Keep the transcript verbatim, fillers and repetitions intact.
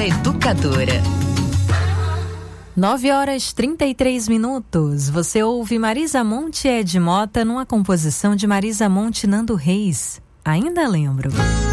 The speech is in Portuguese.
Educadora. nove horas trinta e três minutos. Você ouve Marisa Monte e Ed Mota numa composição de Marisa Monte e Nando Reis. Ainda lembro.